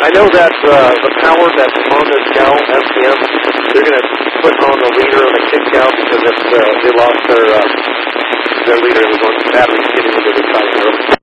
I know that the power that's on this cow, SPM, they're going to put on the leader of the kick cow because they lost their leader who was on batteries getting into the side early.